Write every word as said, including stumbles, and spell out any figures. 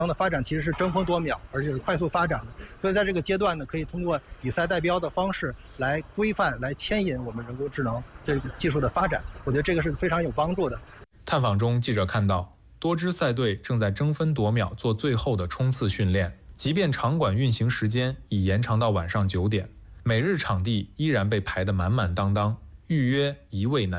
的发展其实是争分夺秒，而且是快速发展的。所以在这个阶段呢，可以通过比赛代标的方式来规范、来牵引我们人工智能这个技术的发展。我觉得这个是非常有帮助的。 探访中，记者看到多支赛队正在争分夺秒做最后的冲刺训练，即便场馆运行时间已延长到晚上九点，每日场地依然被排得满满当当，预约一位难求。